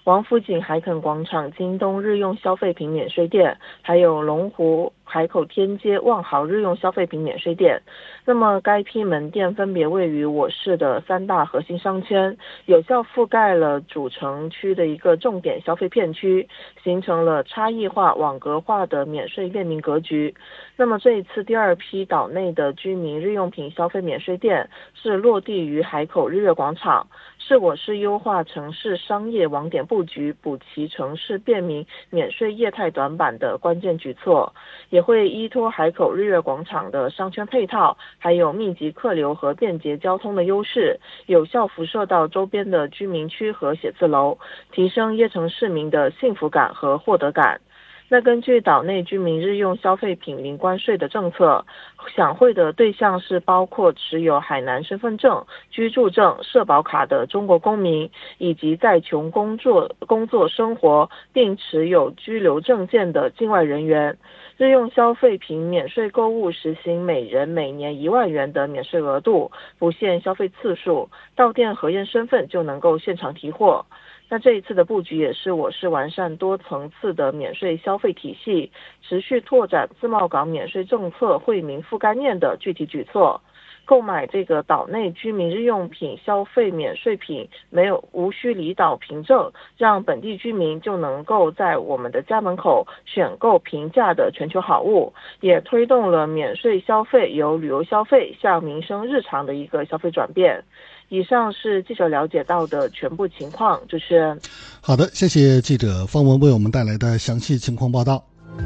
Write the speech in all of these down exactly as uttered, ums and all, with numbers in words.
王府井海垦广场京东日用消费品免税店，还有龙湖海口天街万豪日用消费品免税店。那么该批门店分别位于我市的三大核心商圈，有效覆盖了主城区的一个重点消费片区，形成了差异化网格化的免税便民格局。那么这一次第二批岛内的居民日用品消费免税店是落地于海口日月广场，是我市优化城市商业网点布局，补齐城市便民免税业态短板的关键举措，也会依托海口日月广场的商圈配套，还有密集客流和便捷交通的优势，有效辐射到周边的居民区和写字楼，提升邺城市民的幸福感和获得感。那根据岛内居民日用消费品零关税的政策，享惠的对象是包括持有海南身份证、居住证、社保卡的中国公民，以及在琼工作、工作生活并持有居留证件的境外人员。日用消费品免税购物实行每人每年一万元的免税额度，不限消费次数，到店核验身份就能够现场提货。那这一次的布局也是我市完善多层次的免税消费体系，持续拓展自贸港免税政策惠民覆盖面的具体举措。购买这个岛内居民日用品消费免税品没有无需离岛凭证，让本地居民就能够在我们的家门口选购平价的全球好物，也推动了免税消费由旅游消费向民生日常的一个消费转变。以上是记者了解到的全部情况，主持人。 好的，谢谢记者方文为我们带来的详细情况报道。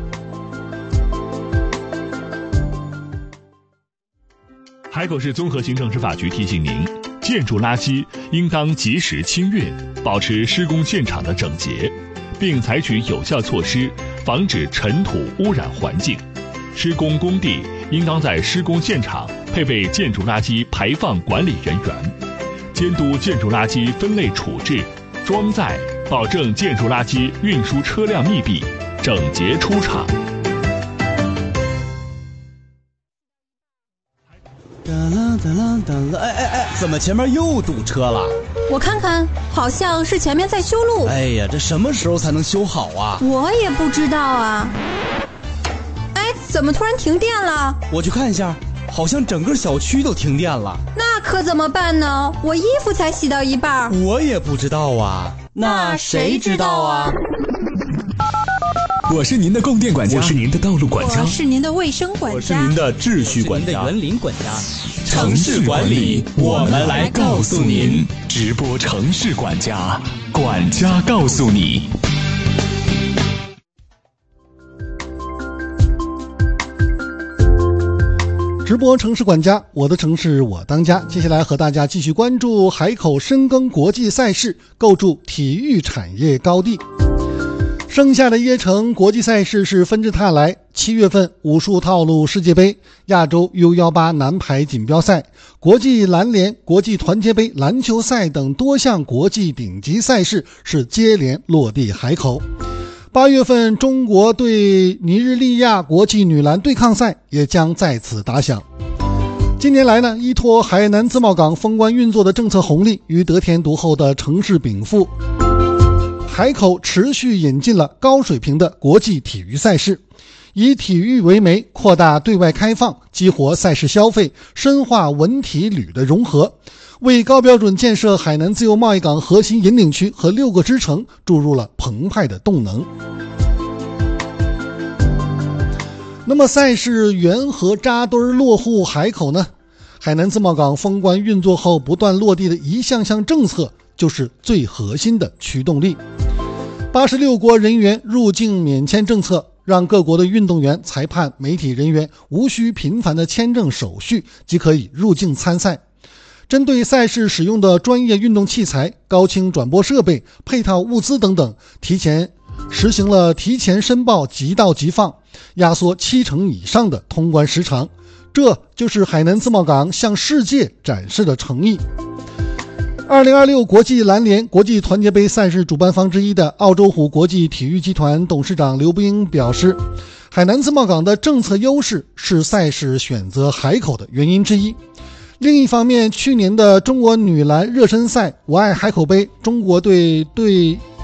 海口市综合行政执法局提醒您，建筑垃圾应当及时清运，保持施工现场的整洁，并采取有效措施防止尘土污染环境。施工工地应当在施工现场配备建筑垃圾排放管理人员，监督建筑垃圾分类处置、装载，保证建筑垃圾运输车辆密闭、整洁出厂。 哒啦哒啦哒啦，哎哎哎，怎么前面又堵车了？ 我看看，好像是前面在修路。 哎呀，这什么时候才能修好啊？ 我也不知道啊。哎，怎么突然停电了？ 我去看一下，好像整个小区都停电了。 那可怎么办呢？我衣服才洗到一半。 我也不知道啊。那谁知道啊？ 我是您的供电管家， 我是您的道路管家， 我是您的卫生管家， 我是您的秩序管家， 园林管家。 城市管理，我们来告诉您。 直播城市管家，管家告诉你。 直播城市管家，我的城市我当家。接下来和大家继续关注海口深耕国际赛事，构筑体育产业高地。盛夏的邺城国际赛事是纷至沓来，七月份武术套路世界杯、亚洲 U 十八 男排锦标赛、国际篮联、国际团结杯篮球赛等多项国际顶级赛事是接连落地海口。八月份中国对尼日利亚国际女篮对抗赛也将在此打响。近年来呢，依托海南自贸港封关运作的政策红利与得天独厚的城市禀赋，海口持续引进了高水平的国际体育赛事，以体育为媒，扩大对外开放，激活赛事消费，深化文体旅的融合，为高标准建设海南自由贸易港核心引领区和六个支城注入了澎湃的动能。那么赛事缘何扎堆落户海口呢？海南自贸港封关运作后不断落地的一项项政策就是最核心的驱动力。八十六国人员入境免签政策让各国的运动员、裁判、媒体人员无需频繁的签证手续即可以入境参赛。针对赛事使用的专业运动器材、高清转播设备、配套物资等等，提前实行了提前申报即到即放，压缩七成以上的通关时长，这就是海南自贸港向世界展示的诚意。二零二六国际篮联国际团结杯赛事主办方之一的澳洲虎国际体育集团董事长刘伯英表示，海南自贸港的政策优势是赛事选择海口的原因之一。另一方面，去年的中国女篮热身赛我爱海口杯，中国队对